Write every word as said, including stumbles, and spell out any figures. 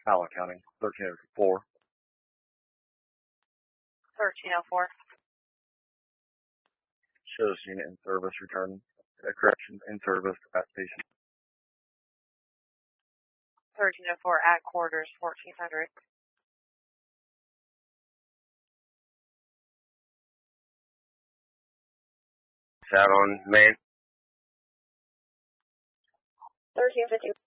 Allen County, thirteen oh four. thirteen oh four. Shows unit in service, return. Uh, corrections in service at station. thirteen oh four at quarters, fourteen hundred. Out on main. thirteen fifty.